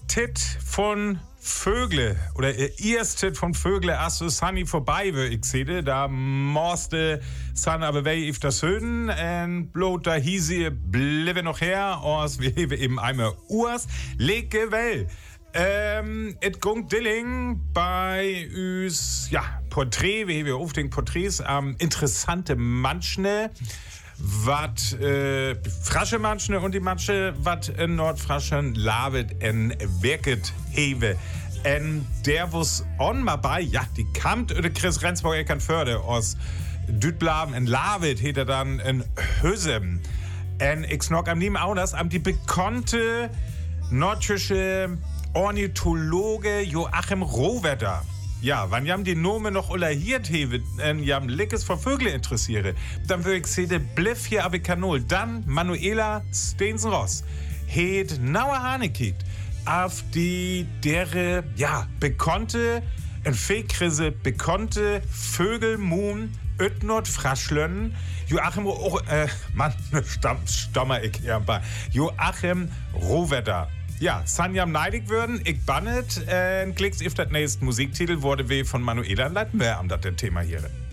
Tit von Vögle oder Tit von Vögle, als so Sunny vorbei wird, ich sehe, da morste Sun aber wei if das Höden und blot da hiese bliebe noch her, als wir eben einmal Urs, lege well. Et gungt Dilling bei us, ja, Porträt, wie wir auf den Porträts, interessante Manschne, wat frasche Manschne und die Manche, wat in Nordfraschen lavet en werket hewe. En der was on mal bei, ja, die kamt oder Chris Rendsburg Eckernförde aus Dütblaven en lavet, heter dann in Hösem. En ich snog am Niem auch das, am die bekannte nordische Ornithologe Joachim Rohwedder. Ja, wann jam die Nome noch olahiert hewe, jam Lickes vor Vögel interessiere, dann würde ich sehen, bliff hier aber Kanol. Dann Manuela Steensen-Ross het nauer Hane kiekt auf die dere, ja, bekannte, en Feekrise, bekannte Vögelmuhn, Ötnot Fraschlön, Joachim, Stammer ich eher ein paar, Joachim Rohwedder. Ja, Sanjam neidig würden, ich bannet, klicks auf das nächste Musiktitel, wurde weh von Manuela, leiten wir am das Thema hier.